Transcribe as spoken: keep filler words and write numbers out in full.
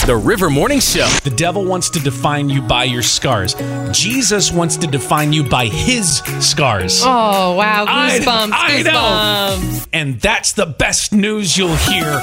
The River Morning Show. The devil wants to define you by your scars. Jesus wants to define you by his scars. Oh, wow. I- Goosebumps. I know. Goosebumps. And that's the best news you'll hear